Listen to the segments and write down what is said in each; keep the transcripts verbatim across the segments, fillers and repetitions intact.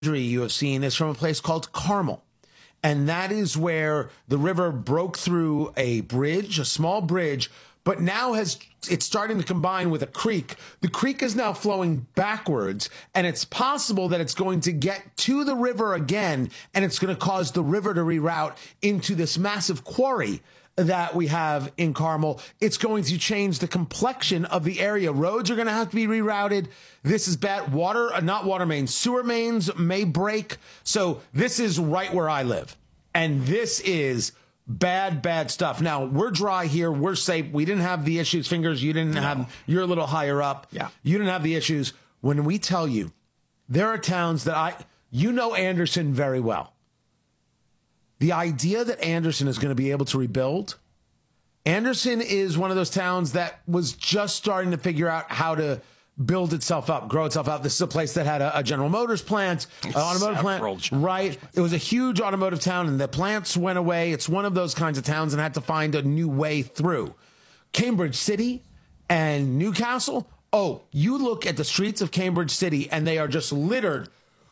you have seen is from a place called Carmel. And that is where the river broke through a bridge, a small bridge, but now has it's starting to combine with a creek. The creek is now flowing backwards, and it's possible that it's going to get to the river again, and it's going to cause the river to reroute into this massive quarry that we have in Carmel. It's going to change the complexion of the area. Roads are going to have to be rerouted. This is bad. Water, uh, not water mains, sewer mains may break. So this is right where I live. And this is bad, bad stuff. Now, we're dry here. We're safe. We didn't have the issues. Fingers, you didn't no. have, you're a little higher up. Yeah. You didn't have the issues. When we tell you, there are towns that I, you know Anderson very well. The idea that Anderson is going to be able to rebuild, Anderson is one of those towns that was just starting to figure out how to build itself up, grow itself up. This is a place that had a, a General Motors plant, an automotive plant, right? It was a huge automotive town, and the plants went away. It's one of those kinds of towns and had to find a new way through. Cambridge City and Newcastle, oh, you look at the streets of Cambridge City, and they are just littered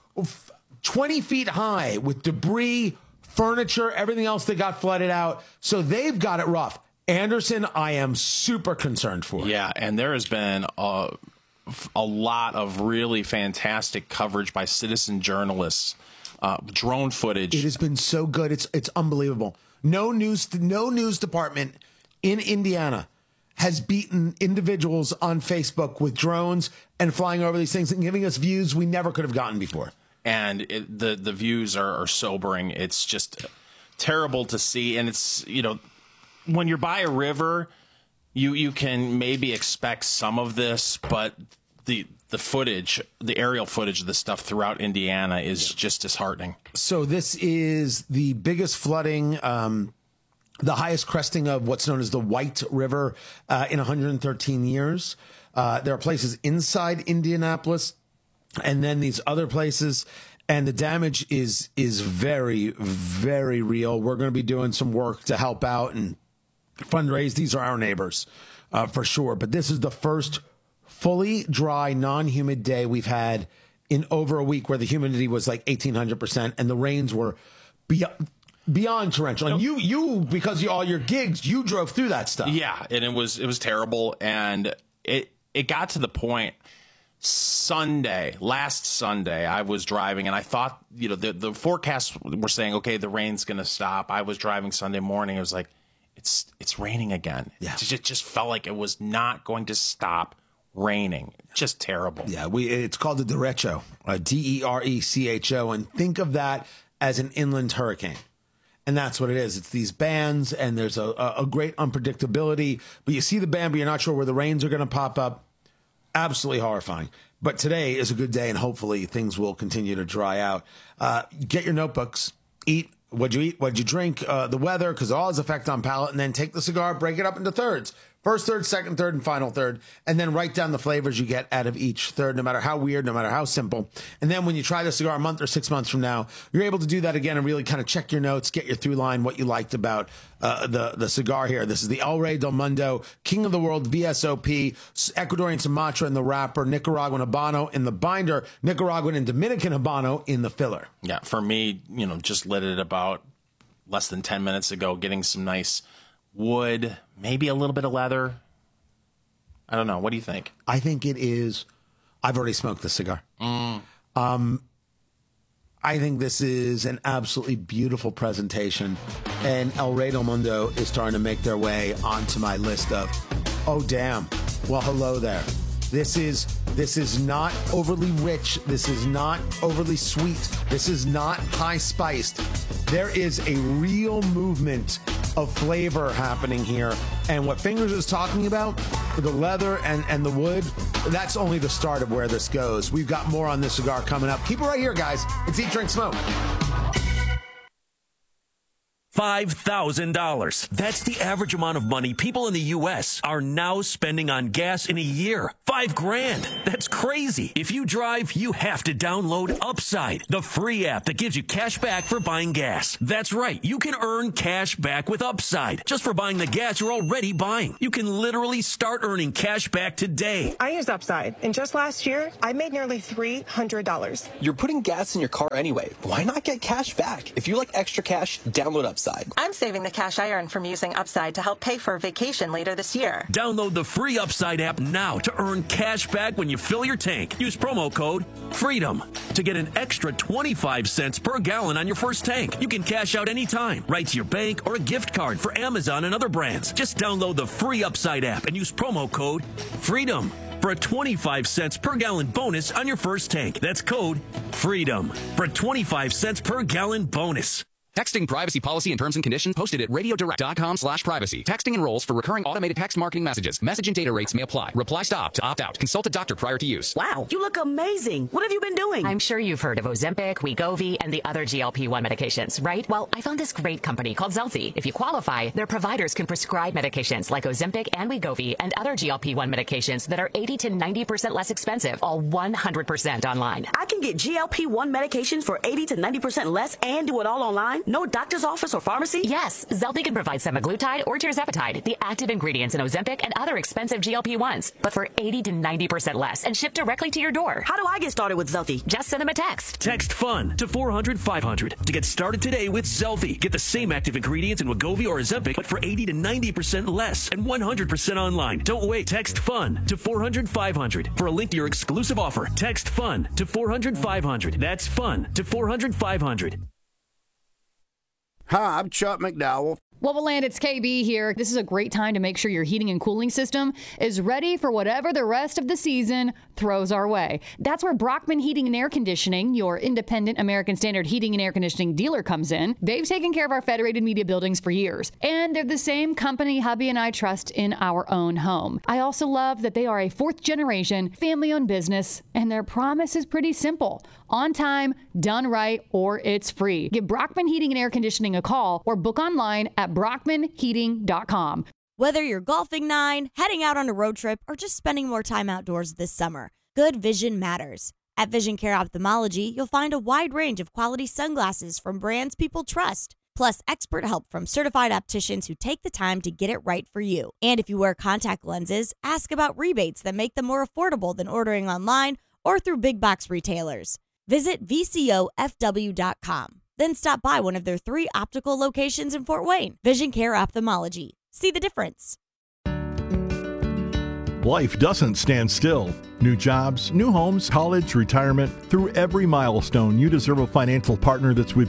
twenty feet high with debris, furniture, everything else that got flooded out. So they've got it rough. Anderson, I am super concerned for. Yeah, and there has been a, a lot of really fantastic coverage by citizen journalists, uh, drone footage. It has been so good. It's it's unbelievable. No news, no news department in Indiana has beaten individuals on Facebook with drones and flying over these things and giving us views we never could have gotten before. And it, the the views are, are sobering. It's just terrible to see. And it's, you know, when you're by a river, you you can maybe expect some of this, but the the footage, the aerial footage of this stuff throughout Indiana is just disheartening. So this is the biggest flooding, um, the highest cresting of what's known as the White River uh, in one hundred thirteen years. Uh, there are places inside Indianapolis, and then these other places, and the damage is is very, very real. We're going to be doing some work to help out and fundraise. These are our neighbors, uh, for sure. But this is the first fully dry, non-humid day we've had in over a week, where the humidity was like eighteen hundred percent, and the rains were beyond, beyond torrential. And you, you because you, all your gigs, you drove through that stuff. Yeah, and it was it was terrible, and it it got to the point. Sunday, last Sunday, I was driving, and I thought, you know, the, the forecasts were saying, okay, the rain's going to stop. I was driving Sunday morning. It was like, it's it's raining again. Yeah. It just, just felt like it was not going to stop raining. Just terrible. Yeah, we it's called a derecho, a D E R E C H O, and think of that as an inland hurricane. And that's what it is. It's these bands, and there's a, a great unpredictability. But you see the band, but you're not sure where the rains are going to pop up. Absolutely horrifying. But today is a good day, and hopefully things will continue to dry out. Uh, get your notebooks. Eat. What'd you eat? What'd you drink? Uh, the weather, because it all has effect on palate. And then take the cigar, break it up into thirds. First third, second third, and final third. And then write down the flavors you get out of each third, no matter how weird, no matter how simple. And then when you try the cigar a month or six months from now, you're able to do that again and really kind of check your notes, get your through line, what you liked about uh, the, the cigar here. This is the El Rey del Mundo, King of the World V S O P, Ecuadorian Sumatra in the wrapper, Nicaraguan Habano in the binder, Nicaraguan and Dominican Habano in the filler. Yeah, for me, you know, just lit it about less than ten minutes ago, getting some nice wood, maybe a little bit of leather. I don't know. What do you think? I think it is. I've already smoked the cigar. Mm. Um, I think this is an absolutely beautiful presentation, and El Rey del Mundo is starting to make their way onto my list of, oh, damn. Well, hello there. This is this is not overly rich. This is not overly sweet. This is not high spiced. There is a real movement of flavor happening here. And what Fingers is talking about, the leather and, and the wood, that's only the start of where this goes. We've got more on this cigar coming up. Keep it right here, guys. It's Eat, Drink, Smoke. five thousand dollars. That's the average amount of money people in the U S are now spending on gas in a year. Five grand. That's crazy. If you drive, you have to download Upside, the free app that gives you cash back for buying gas. That's right. You can earn cash back with Upside just for buying the gas you're already buying. You can literally start earning cash back today. I use Upside, and just last year, I made nearly three hundred dollars. You're putting gas in your car anyway. Why not get cash back? If you like extra cash, download Upside. I'm saving the cash I earn from using Upside to help pay for a vacation later this year. Download the free Upside app now to earn cash back when you fill your tank. Use promo code FREEDOM to get an extra twenty-five cents per gallon on your first tank. You can cash out anytime, right to your bank or a gift card for Amazon and other brands. Just download the free Upside app and use promo code FREEDOM for a twenty-five cents per gallon bonus on your first tank. That's code FREEDOM for a twenty-five cents per gallon bonus. Texting privacy policy and terms and conditions posted at radiodirect.com slash privacy. Texting enrolls for recurring automated text marketing messages. Message and data rates may apply. Reply stop to opt out. Consult a doctor prior to use. Wow, you look amazing. What have you been doing? I'm sure you've heard of Ozempic, Wegovy, and the other G L P one medications, right? Well, I found this great company called Zelfie. If you qualify, their providers can prescribe medications like Ozempic and Wegovy and other G L P one medications that are eighty to ninety percent less expensive, all one hundred percent online. I can get G L P one medications for eighty to ninety percent less and do it all online? No doctor's office or pharmacy? Yes, Zelfie can provide semaglutide or tirzepatide, the active ingredients in Ozempic and other expensive G L P ones, but for eighty to ninety percent less and shipped directly to your door. How do I get started with Zelfie? Just send them a text. Text FUN to four hundred five hundred to get started today with Zelfie. Get the same active ingredients in Wegovy or Ozempic, but for eighty to ninety percent less and one hundred percent online. Don't wait. Text FUN to four hundred five hundred for a link to your exclusive offer. Text FUN to four hundred five hundred. That's FUN to four hundred five hundred. Hi, I'm Chuck McDowell. Woboland, it's K B here. This is a great time to make sure your heating and cooling system is ready for whatever the rest of the season throws our way. That's where Brockman Heating and Air Conditioning, your independent American Standard heating and air conditioning dealer, comes in. They've taken care of our Federated Media buildings for years, and they're the same company hubby and I trust in our own home. I also love that they are a fourth generation family-owned business, and their promise is pretty simple. On time, done right, or it's free. Give Brockman Heating and Air Conditioning a call or book online at brockman heating dot com. Whether you're golfing nine, heading out on a road trip, or just spending more time outdoors this summer, good vision matters. At Vision Care Ophthalmology, you'll find a wide range of quality sunglasses from brands people trust, plus expert help from certified opticians who take the time to get it right for you. And if you wear contact lenses, ask about rebates that make them more affordable than ordering online or through big box retailers. Visit V C O F W dot com. Then stop by one of their three optical locations in Fort Wayne. Vision Care Ophthalmology. See the difference. Life doesn't stand still. New jobs, new homes, college, retirement. Through every milestone, you deserve a financial partner that's with